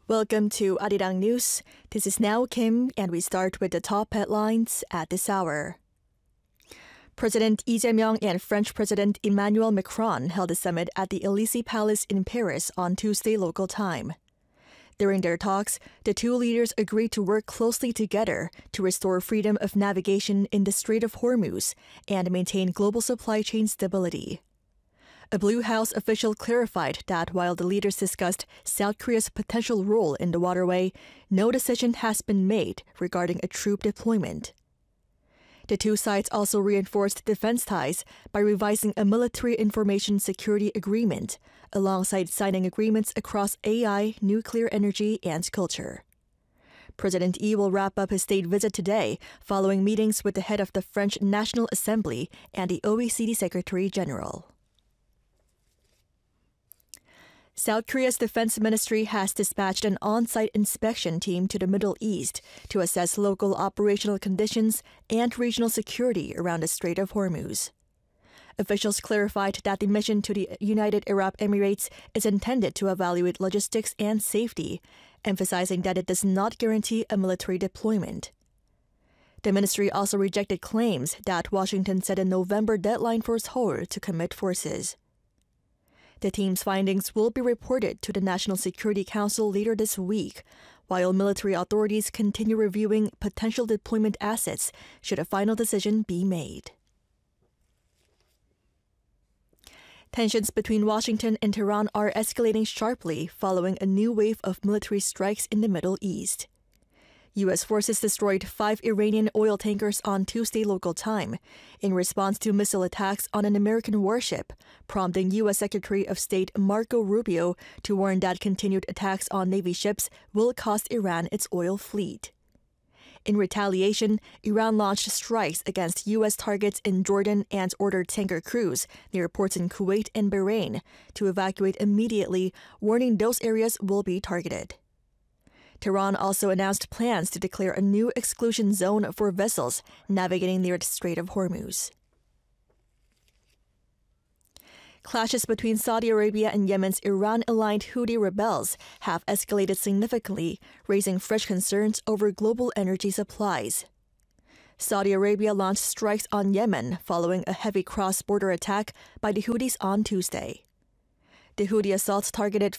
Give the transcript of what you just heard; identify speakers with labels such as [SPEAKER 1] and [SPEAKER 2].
[SPEAKER 1] Welcome to Arirang News. This is Now Kim, and we start with the top headlines at this hour. President Lee Jae-myung and French President Emmanuel Macron held a summit at the Élysée Palace in Paris on Tuesday local time. During their talks, the two leaders agreed to work closely together to restore freedom of navigation in the Strait of Hormuz and maintain global supply chain stability. A Blue House official clarified that while the leaders discussed South Korea's potential role in the waterway, no decision has been made regarding a troop deployment. The two sides also reinforced defense ties by revising a military information security agreement, alongside signing agreements across AI, nuclear energy, and culture. President Lee will wrap up his state visit today following meetings with the head of the French National Assembly and the OECD Secretary General. South Korea's defense ministry has dispatched an on-site inspection team to the Middle East to assess local operational conditions and regional security around the Strait of Hormuz. Officials clarified that the mission to the United Arab Emirates is intended to evaluate logistics and safety, emphasizing that it does not guarantee a military deployment. The ministry also rejected claims that Washington set a November deadline for Seoul to commit forces. The team's findings will be reported to the National Security Council later this week, while military authorities continue reviewing potential deployment assets should a final decision be made. Tensions between Washington and Tehran are escalating sharply following a new wave of military strikes in the Middle East. U.S. forces destroyed 5 Iranian oil tankers on Tuesday local time in response to missile attacks on an American warship, prompting U.S. Secretary of State Marco Rubio to warn that continued attacks on Navy ships will cost Iran its oil fleet. In retaliation, Iran launched strikes against U.S. targets in Jordan and ordered tanker crews near ports in Kuwait and Bahrain to evacuate immediately, warning those areas will be targeted. Tehran also announced plans to declare a new exclusion zone for vessels navigating near the Strait of Hormuz. Clashes between Saudi Arabia and Yemen's Iran-aligned Houthi rebels have escalated significantly, raising fresh concerns over global energy supplies. Saudi Arabia launched strikes on Yemen following a heavy cross-border attack by the Houthis on Tuesday. The Houthi assaults targeted